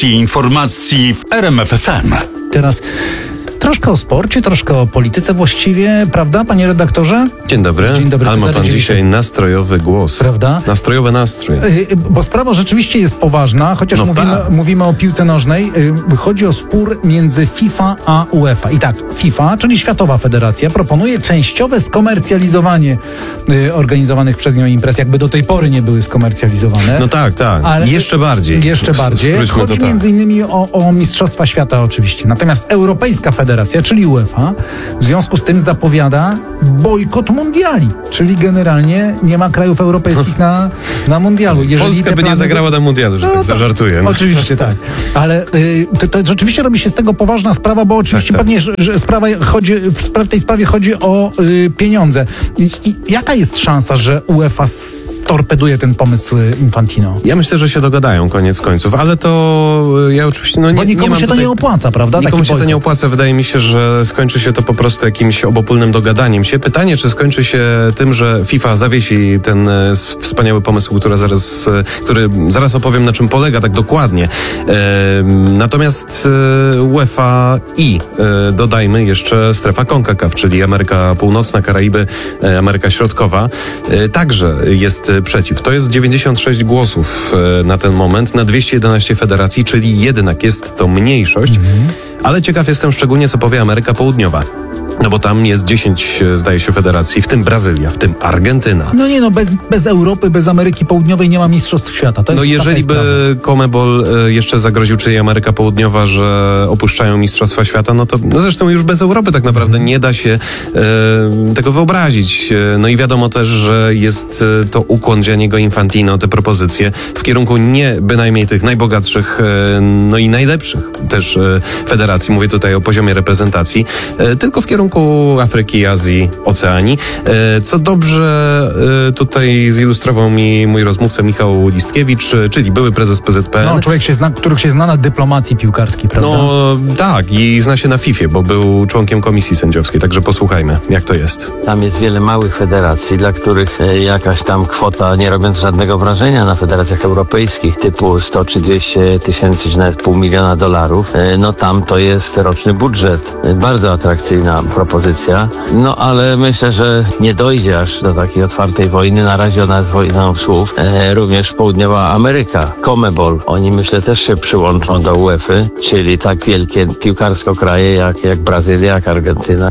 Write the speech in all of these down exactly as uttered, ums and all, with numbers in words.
Informacji w R M F F M. Teraz troszkę o sporcie, troszkę o polityce właściwie, prawda, panie redaktorze? Dzień dobry. Dzień dobry. Ale ma pan dzisiaj, dzisiaj nastrojowy głos. Prawda? Nastrojowy nastrój. Yy, bo sprawa rzeczywiście jest poważna, chociaż No mówimy, tak. mówimy o piłce nożnej. Yy, chodzi o spór między FIFA a UEFA. I tak, FIFA, czyli Światowa Federacja, proponuje częściowe skomercjalizowanie yy, organizowanych przez nią imprez, jakby do tej pory nie były skomercjalizowane. No tak, tak. Ale jeszcze bardziej. Jeszcze bardziej. Skróćmy Chodzi to tak. między innymi o, o Mistrzostwa Świata oczywiście. Natomiast Europejska Federacja, czyli UEFA, w związku z tym zapowiada bojkot mundiali. Czyli generalnie nie ma krajów europejskich na, na mundialu. Jeżeli Polska te by nie plany- zagrała na mundialu, że No tak to- zażartuję. No. Oczywiście tak. Ale y, to, to rzeczywiście robi się z tego poważna sprawa, bo oczywiście Tak, tak. pewnie, że, że sprawa chodzi, w spra- w tej sprawie chodzi o y, pieniądze. I, i jaka jest szansa, że UEFA storpeduje ten pomysł y, Infantino? Ja myślę, że się dogadają koniec końców, ale to y, ja oczywiście no nie Bo nikomu nie mam się to tutaj... nie opłaca, prawda? Nikomu Taki się to bojkot. nie opłaca. Wydaje mi się, że skończy się to po prostu jakimś obopólnym dogadaniem się. Pytanie, czy skończy się tym, że FIFA zawiesi ten e, s- wspaniały pomysł, który zaraz, e, który zaraz opowiem, na czym polega tak dokładnie. E, natomiast e, UEFA i e, dodajmy jeszcze strefa CONCACAF, czyli Ameryka Północna, Karaiby, e, Ameryka Środkowa, e, także jest e, przeciw. To jest dziewięćdziesiąt sześć głosów e, na ten moment, na dwieście jedenaście federacji, czyli jednak jest to mniejszość. Ale ciekaw jestem szczególnie, co powie Ameryka Południowa. No bo tam jest dziesięć, e, zdaje się, federacji, w tym Brazylia, w tym Argentyna. No nie no, bez, bez Europy, bez Ameryki Południowej nie ma Mistrzostw Świata. To jest No taka jeżeli jest by prawda. CONMEBOL e, jeszcze zagroził, czyli Ameryka Południowa, że opuszczają Mistrzostwa Świata, no to no zresztą już bez Europy tak naprawdę nie da się e, tego wyobrazić. E, no i wiadomo też, że jest e, to ukłon Gianniego Infantino, te propozycje w kierunku nie bynajmniej tych najbogatszych, e, no i najlepszych też e, federacji, mówię tutaj o poziomie reprezentacji, e, tylko w kierunku Afryki, Azji, Oceanii. E, co dobrze e, tutaj zilustrował mi mój rozmówca Michał Listkiewicz, e, czyli były prezes P Z P N. No, człowiek, się zna, który się zna na dyplomacji piłkarskiej, prawda? No tak, i zna się na fifie, bo był członkiem komisji sędziowskiej, także posłuchajmy, jak to jest. Tam jest wiele małych federacji, dla których e, jakaś tam kwota, nie robiąc żadnego wrażenia na federacjach europejskich, typu sto czy dwieście tysięcy, czy nawet pół miliona dolarów, e, no tam to jest roczny budżet. E, bardzo atrakcyjna propozycja. No ale myślę, że nie dojdzie aż do takiej otwartej wojny. Na razie ona jest wojną słów. E, również Południowa Ameryka, CONMEBOL. Oni myślę też się przyłączą do UEFA, czyli tak wielkie piłkarsko kraje jak, jak Brazylia, jak Argentyna.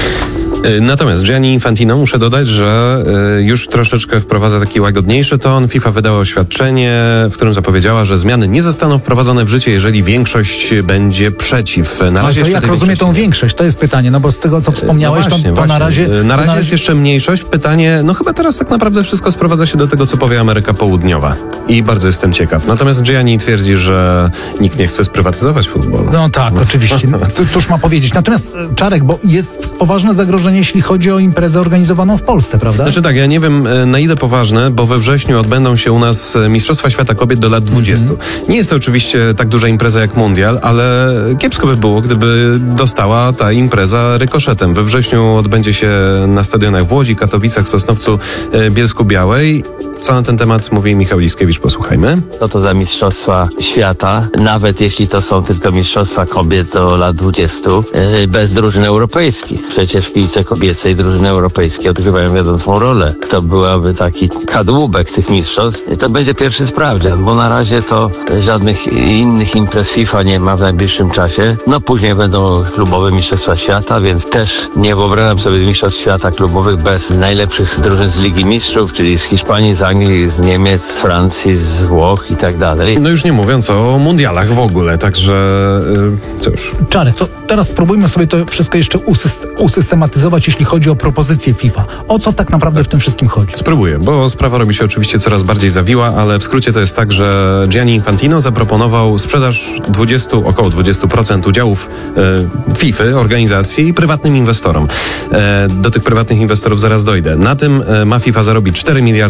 E, Natomiast Gianni Infantino, muszę dodać, że e, już troszeczkę wprowadza taki łagodniejszy ton. FIFA wydała oświadczenie, w którym zapowiedziała, że zmiany nie zostaną wprowadzone w życie, jeżeli większość będzie przeciw. Na Ale razie co, jeszcze jak tej rozumie większości tą nie. większość? To jest pytanie, no bo z tego, co wspomniałeś, no właśnie, to, to właśnie. na razie... E, to Na razie jest jeszcze mniejszość. Pytanie, no chyba teraz tak naprawdę wszystko sprowadza się do tego, co powie Ameryka Południowa. I bardzo jestem ciekaw. Natomiast Gianni twierdzi, że nikt nie chce sprywatyzować futbolu. No tak, oczywiście. Co- Cóż ma powiedzieć. Natomiast, e, Czarek, bo jest poważne zagrożenie, jeśli chodzi o imprezę organizowaną w Polsce, prawda? Znaczy tak, ja nie wiem e, na ile poważne, bo we wrześniu odbędą się u nas e, Mistrzostwa Świata Kobiet do lat dwudziestu. Mhm. Nie jest to oczywiście tak duża impreza jak Mundial, ale kiepsko by było, gdyby dostała ta impreza rykoszetem. We wrześniu odbędzie się na stadionach w Łodzi, Katowicach, Sosnowcu, e, Bielsku-Białej. Co na ten temat mówi Michał Liskiewicz, posłuchajmy. Co to za mistrzostwa świata, nawet jeśli to są tylko mistrzostwa kobiet do lat dwudziestu, yy, bez drużyn europejskich. Przecież w piłce kobiecej drużyny europejskie odgrywają wiodącą rolę. To byłaby taki kadłubek tych mistrzostw. To będzie pierwszy sprawdzian, bo na razie to żadnych innych imprez FIFA nie ma w najbliższym czasie. No później będą klubowe mistrzostwa świata, więc też nie wyobrażam sobie mistrzostw świata klubowych bez najlepszych drużyn z Ligi Mistrzów, czyli z Hiszpanii, z Anglii, z Niemiec, z Francji, z Włoch i tak dalej. No już nie mówiąc o mundialach w ogóle, także e, cóż. Czarek, to teraz spróbujmy sobie to wszystko jeszcze usyst- usystematyzować, jeśli chodzi o propozycję FIFA. O co tak naprawdę w tym wszystkim chodzi? Spróbuję, bo sprawa robi się oczywiście coraz bardziej zawiła, ale w skrócie to jest tak, że Gianni Infantino zaproponował sprzedaż dwadzieścia, około dwadzieścia procent udziałów e, FIFA, organizacji, prywatnym inwestorom. E, do tych prywatnych inwestorów zaraz dojdę. Na tym e, ma FIFA zarobić cztery miliardy dolarów.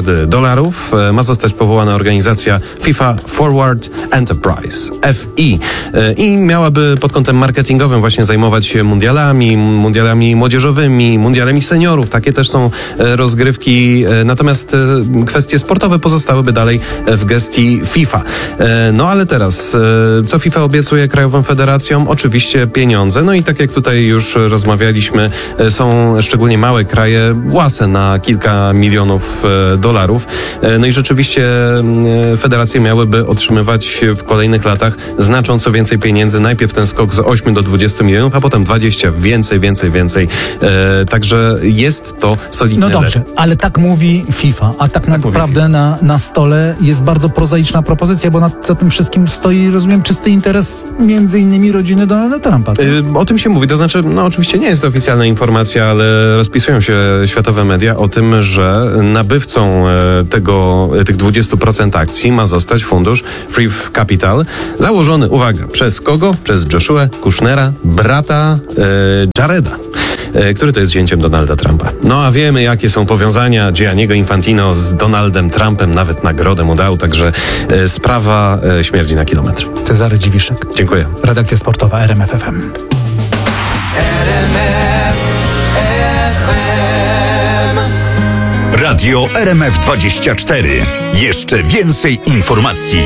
dolarów e, ma zostać powołana organizacja FIFA Forward Enterprise, F I. E, I miałaby pod kątem marketingowym właśnie zajmować się mundialami, mundialami młodzieżowymi, mundialami seniorów. Takie też są e, rozgrywki. E, natomiast e, kwestie sportowe pozostałyby dalej w gestii FIFA. E, no ale teraz, e, co FIFA obiecuje krajowym federacjom? Oczywiście pieniądze. No i tak jak tutaj już rozmawialiśmy, e, są szczególnie małe kraje łase na kilka milionów e, dolarów. E, no i rzeczywiście e, federacje miałyby otrzymywać w kolejnych latach znacząco więcej pieniędzy. Najpierw ten skok z ośmiu do dwudziestu milionów, a potem dwadzieścia, więcej, więcej, więcej. E, także jest to solidne. No dobrze, ale tak mówi FIFA, a tak, Tak naprawdę na, na stole jest bardzo prozaiczna propozycja, bo nad za tym wszystkim stoi, rozumiem, czysty interes między innymi rodziny Donalda Trumpa. tak? Y, O tym się mówi, to znaczy, no oczywiście nie jest to oficjalna informacja, ale rozpisują się światowe media o tym, że nabywcą e, tego, e, tych dwudziestu procent akcji ma zostać fundusz Free Capital, założony, uwaga, przez kogo? Przez Joshua Kushnera, brata e, Jareda, e, który to jest zięciem Donalda Trumpa. No a wiemy, jakie są powiązania Gianniego Infantino z Donaldem Trumpem, nawet nagrodę mu dał, także e, sprawa e, śmierdzi na kilometr. Cezary Dziwiszek, Dziękuję. redakcja sportowa R M F F M. Radio R M F dwadzieścia cztery. Jeszcze więcej informacji.